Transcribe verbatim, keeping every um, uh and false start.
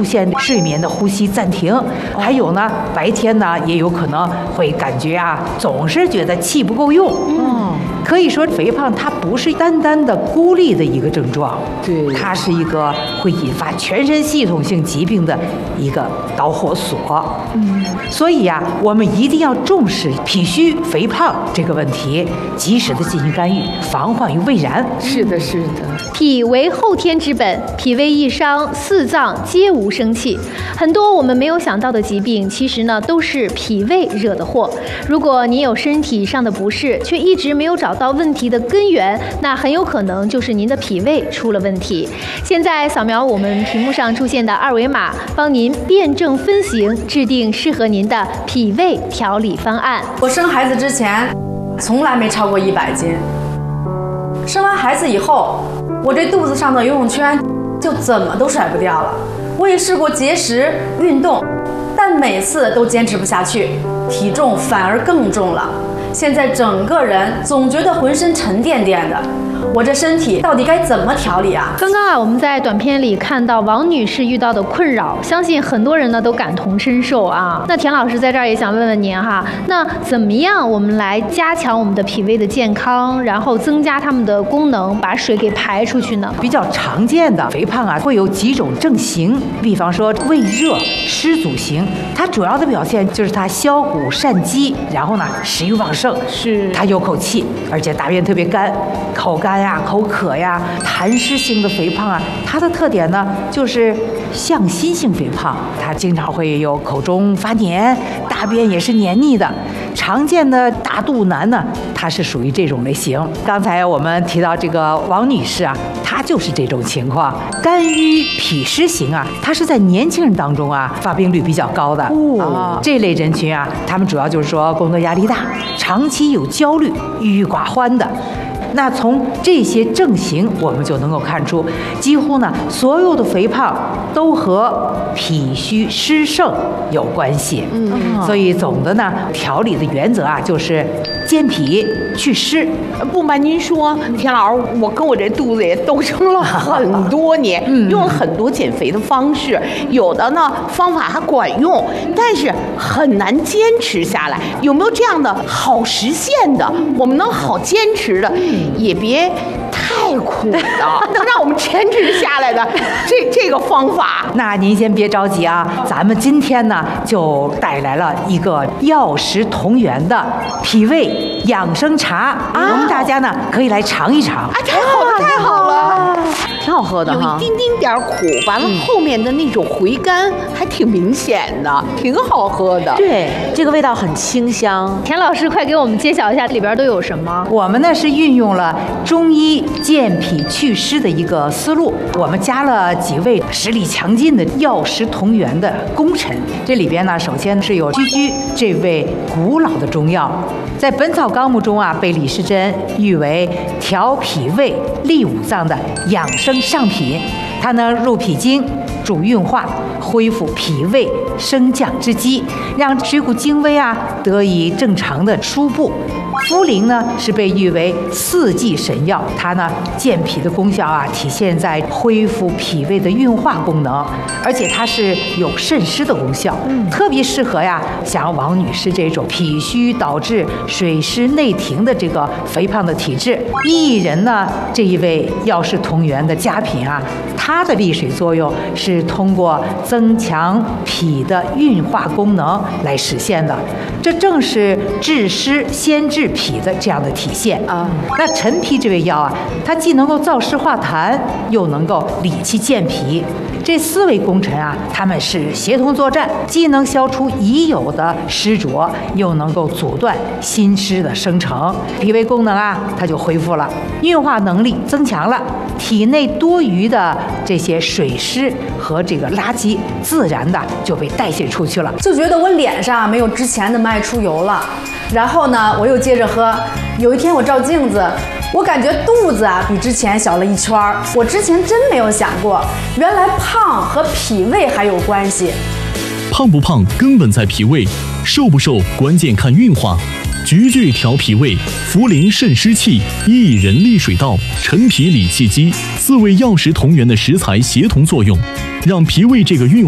出现睡眠的呼吸暂停，还有呢，白天呢也有可能会感觉啊，总是觉得气不够用。嗯，可以说肥胖它不是单单的孤立的一个症状， 对， 它是一个会引发全身系统性疾病的一个导火索。嗯，所以呀、啊，我们一定要重视脾虚肥胖这个问题，及时的进行干预，防患于未然。 是的，是的。 脾为后天之本，脾胃一伤，四脏皆无生气。很多我们没有想到的疾病，其实呢都是脾胃惹的祸。如果您有身体上的不适，却一直没有找到问题的根源，那很有可能就是您的脾胃出了问题。现在扫描我们屏幕上出现的二维码，帮您辩证分型，制定适合您的脾胃调理方案。 我生孩子之前，从来没超过一百斤。生完孩子以后，我这肚子上的游泳圈就怎么都甩不掉了。我也试过节食运动，但每次都坚持不下去，体重反而更重了。现在整个人总觉得浑身沉甸甸的，我这身体到底该怎么调理啊？ 刚刚啊，我们在短片里看到王女士遇到的困扰，相信很多人呢都感同身受啊。那田老师在这儿也想问问您哈，那怎么样我们来加强我们的脾胃的健康，然后增加它们的功能，把水给排出去呢？ 比较常见的肥胖啊，会有几种症型，比方说胃热湿阻型，它主要的表现就是它消谷善饥，然后呢食欲旺盛， 是它有口气，而且大便特别干，口干呀、口渴呀。痰湿性的肥胖啊，它的特点呢就是向心性肥胖，它经常会有口中发黏，大便也是黏腻的。常见的大肚腩呢，它是属于这种类型。刚才我们提到这个王女士啊，她就是这种情况。肝郁脾湿型啊，它是在年轻人当中啊发病率比较高的。哦，这类人群啊，他们主要就是说工作压力大，长期有焦虑、郁郁寡欢的。那从这些症型，我们就能够看出，几乎呢所有的肥胖都和脾虚湿盛有关系。嗯，所以总的呢调理的原则啊，就是健脾祛湿。 不瞒您说，田老师，我跟我这肚子也斗争了很多年，嗯、用了很多减肥的方式，有的呢方法还管用，但是很难坚持下来。有没有这样的好实现的，我们能好坚持的？也别太苦的，能让我们坚持下来的这这个方法。 那您先别着急啊，咱们今天呢就带来了一个药食同源的脾胃养生茶，啊、我们大家呢可以来尝一尝。 啊，太好了，太好了，挺好喝的哈，有一丁丁点苦，完了后面的那种回甘还挺明显的，挺好喝的。 对，这个味道很清香。 田老师，快给我们揭晓一下里边都有什么？ 我们呢是运用了中医健脾祛湿的一个思路，我们加了几味实力强劲的药食同源的功臣。这里边呢，首先是有居居这味古老的中药，在《本草纲目》中啊，被李时珍誉为调脾胃、利五脏的养生上品。它呢入脾经，助运化，恢复脾胃升降之机，让水谷精微啊得以正常的输布。茯苓呢是被誉为四季神药，它呢健脾的功效啊体现在恢复脾胃的运化功能，而且它是有渗湿的功效，嗯，特别适合呀像王女士这种脾虚导致水湿内停的这个肥胖的体质。薏仁呢这一味药食同源的佳品啊，它的利水作用是通过增强脾的运化功能来实现的，这正是治湿先治脾的这样的体现啊。那陈皮这味药啊，它既能够燥湿化痰，又能够理气健脾。这四味功臣啊，他们是协同作战，既能消除已有的湿浊，又能够阻断新湿的生成，脾胃功能啊，它就恢复了，运化能力增强了，体内多余的这些水湿和这个垃圾，自然的就被代谢出去了。 就觉得我脸上没有之前的么爱出油了，然后呢，我又接着喝。有一天我照镜子，我感觉肚子啊比之前小了一圈儿。我之前真没有想过，原来胖和脾胃还有关系。 胖不胖根本在脾胃，瘦不瘦关键看运化。菊苣调脾胃，茯苓渗湿气，薏仁利水道，陈皮理气机，四味药食同源的食材协同作用，让脾胃这个运化